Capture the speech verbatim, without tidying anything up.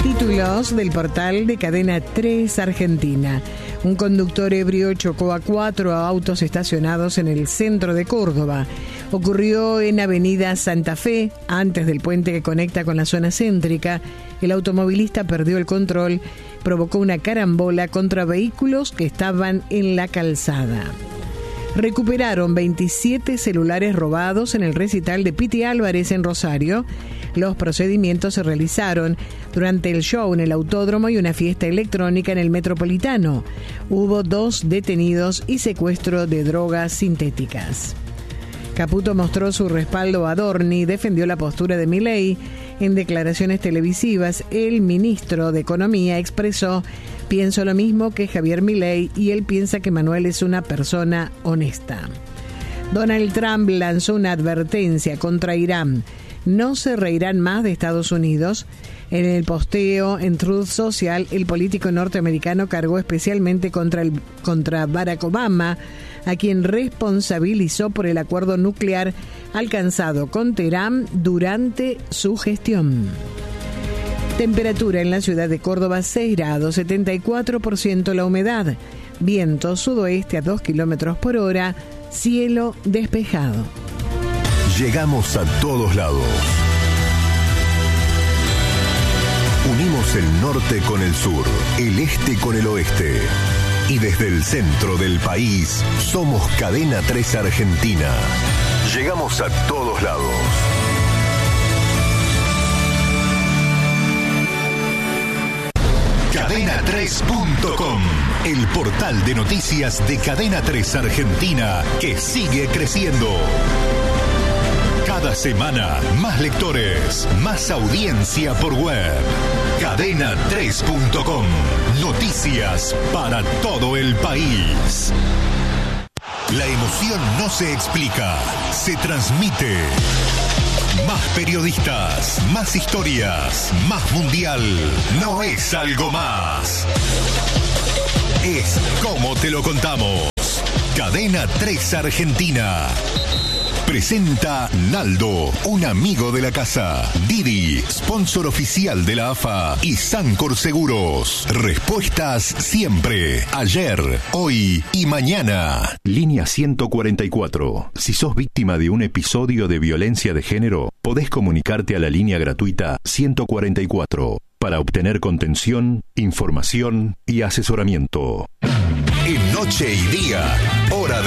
Títulos del portal de Cadena tres Argentina. Un conductor ebrio chocó a cuatro autos estacionados en el centro de Córdoba. Ocurrió en Avenida Santa Fe, antes del puente que conecta con la zona céntrica. El automovilista perdió el control, provocó una carambola contra vehículos que estaban en la calzada. Recuperaron veintisiete celulares robados en el recital de Piti Álvarez en Rosario. Los procedimientos se realizaron durante el show en el Autódromo y una fiesta electrónica en el Metropolitano. Hubo dos detenidos y secuestro de drogas sintéticas. Caputo mostró su respaldo a Adorni, defendió la postura de Milei. En declaraciones televisivas, el ministro de Economía expresó: pienso lo mismo que Javier Milei y él piensa que Manuel es una persona honesta. Donald Trump lanzó una advertencia contra Irán. No se reirán más de Estados Unidos. En el posteo en Truth Social, el político norteamericano cargó especialmente contra, el, contra Barack Obama, a quien responsabilizó por el acuerdo nuclear alcanzado con Teherán durante su gestión. Temperatura en la ciudad de Córdoba seis grados, setenta y cuatro por ciento la humedad. Viento sudoeste a dos kilómetros por hora, cielo despejado. Llegamos a todos lados. Unimos el norte con el sur, el este con el oeste. Y desde el centro del país, somos Cadena tres Argentina. Llegamos a todos lados. cadena tres punto com, el portal de noticias de Cadena tres Argentina, que sigue creciendo. Cada semana, más lectores, más audiencia por web. cadena tres punto com, noticias para todo el país. La emoción no se explica, se transmite. Más periodistas, más historias, más mundial. No es algo más. Es como te lo contamos. Cadena tres Argentina. Presenta Naldo, un amigo de la casa. Didi, sponsor oficial de la A F A. Y Sancor Seguros. Respuestas siempre. Ayer, hoy y mañana. Línea ciento cuarenta y cuatro. Si sos víctima de un episodio de violencia de género, podés comunicarte a la línea gratuita ciento cuarenta y cuatro para obtener contención, información y asesoramiento. En noche y día, hora de